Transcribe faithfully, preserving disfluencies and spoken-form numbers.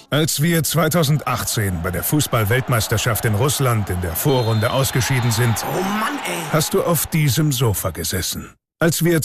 Als wir zweitausendachtzehn bei der Fußball-Weltmeisterschaft in Russland in der Vorrunde ausgeschieden sind, Oh Mann, ey. hast du auf diesem Sofa gesessen. Als wir